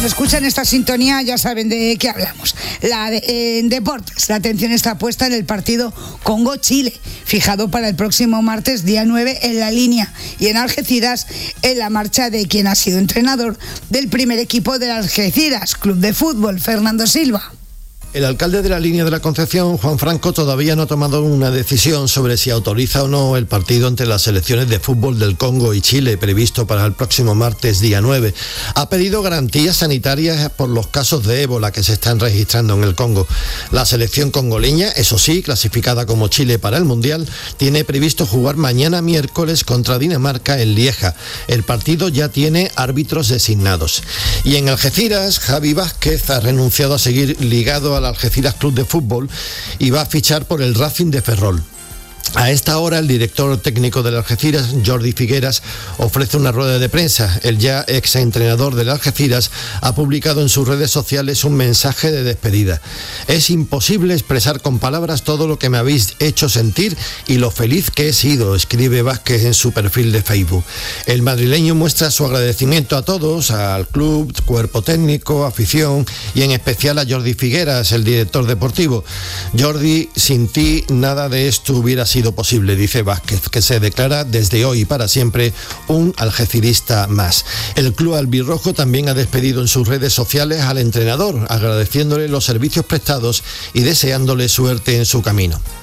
Escuchan esta sintonía, ya saben de qué hablamos. En deportes, la atención está puesta en el partido Congo-Chile, fijado para el próximo martes, día 9, en La Línea, y en Algeciras, en la marcha de quien ha sido entrenador del primer equipo del Algeciras Club de Fútbol, Fernando Silva. El alcalde de La Línea de la Concepción, Juan Franco, todavía no ha tomado una decisión sobre si autoriza o no el partido entre las selecciones de fútbol del Congo y Chile, previsto para el próximo martes, día 9. Ha pedido garantías sanitarias por los casos de ébola que se están registrando en el Congo. La selección congoleña, eso sí, clasificada como Chile para el Mundial, tiene previsto jugar mañana miércoles contra Dinamarca en Lieja. El partido ya tiene árbitros designados. Y en Algeciras, Javi Vázquez ha renunciado a seguir ligado al Algeciras Club de Fútbol y va a fichar por el Racing de Ferrol. A esta hora, el director técnico del Algeciras, Jordi Figueras, ofrece una rueda de prensa. El ya exentrenador del Algeciras ha publicado en sus redes sociales un mensaje de despedida. Es imposible expresar con palabras todo lo que me habéis hecho sentir y lo feliz que he sido, escribe Vázquez en su perfil de Facebook. El madrileño muestra su agradecimiento a todos, al club, cuerpo técnico, afición y en especial a Jordi Figueras, el director deportivo. Jordi, sin ti nada de esto hubiera sido posible, dice Vázquez, que se declara desde hoy y para siempre un algecirista más. El club albirrojo también ha despedido en sus redes sociales al entrenador, agradeciéndole los servicios prestados y deseándole suerte en su camino.